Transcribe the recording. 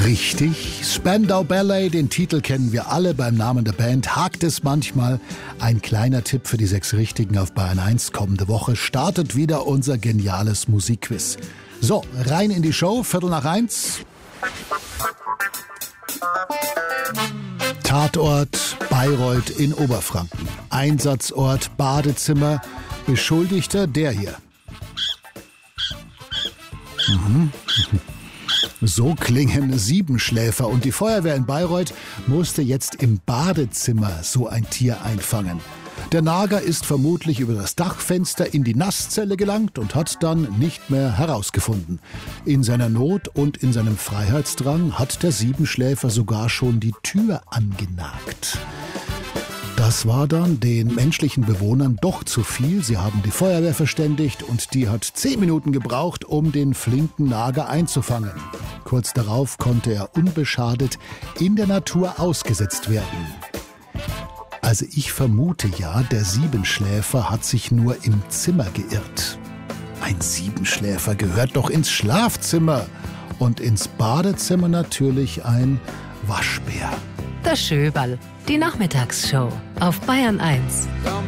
Richtig, Spandau Ballet, den Titel kennen wir alle. Beim Namen der Band hakt es manchmal. Ein kleiner Tipp für die 6 Richtigen auf Bayern 1. Kommende Woche startet wieder unser geniales Musikquiz. So, rein in die Show, 1:15. Tatort Bayreuth in Oberfranken. Einsatzort Badezimmer. Beschuldigter der hier. So klingen Siebenschläfer und die Feuerwehr in Bayreuth musste jetzt im Badezimmer so ein Tier einfangen. Der Nager ist vermutlich über das Dachfenster in die Nasszelle gelangt und hat dann nicht mehr herausgefunden. In seiner Not und in seinem Freiheitsdrang hat der Siebenschläfer sogar schon die Tür angenagt. Das war dann den menschlichen Bewohnern doch zu viel. Sie haben die Feuerwehr verständigt und die hat 10 Minuten gebraucht, um den flinken Nager einzufangen. Kurz darauf konnte er unbeschadet in der Natur ausgesetzt werden. Also ich vermute ja, der Siebenschläfer hat sich nur im Zimmer geirrt. Ein Siebenschläfer gehört doch ins Schlafzimmer und ins Badezimmer natürlich ein Waschbär. Das Schöberl, die Nachmittagsshow auf Bayern 1.